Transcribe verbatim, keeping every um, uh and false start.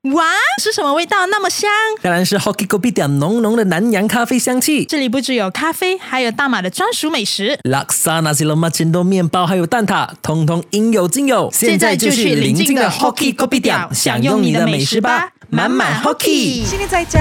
哇，是什么味道那么香？ 当然是 Hoki Kopitiam 浓浓的南洋咖啡香气。 这里不只有咖啡，还有大马的专属美食， 拉萨、nasi lemak、cendol 面包还有蛋挞，通通应有尽有。 现在就去邻近的 Hoki Kopitiam 享用你的美食吧，满满 Hoki。 现在在家